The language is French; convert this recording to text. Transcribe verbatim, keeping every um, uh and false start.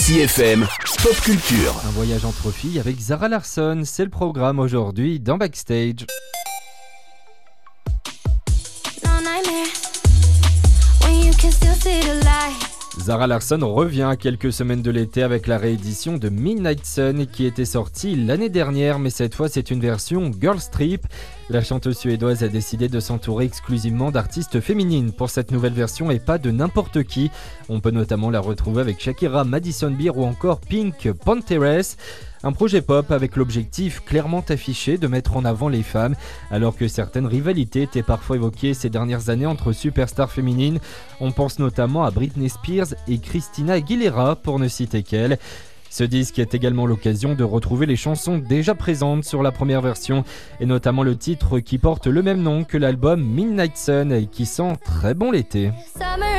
C F M Pop Culture. Un voyage entre filles avec Zara Larsson, c'est le programme aujourd'hui dans Backstage. Zara Larsson revient à quelques semaines de l'été avec la réédition de Midnight Sun qui était sortie l'année dernière, mais cette fois c'est une version Girls Trip. La chanteuse suédoise a décidé de s'entourer exclusivement d'artistes féminines pour cette nouvelle version et pas de n'importe qui. On peut notamment la retrouver avec Shakira, Madison Beer ou encore Pink Panthers. Un projet pop avec l'objectif clairement affiché de mettre en avant les femmes, alors que certaines rivalités étaient parfois évoquées ces dernières années entre superstars féminines. On pense notamment à Britney Spears et Christina Aguilera pour ne citer qu'elles. Ce disque est également l'occasion de retrouver les chansons déjà présentes sur la première version, et notamment le titre qui porte le même nom que l'album Midnight Sun et qui sent très bon l'été. Summer.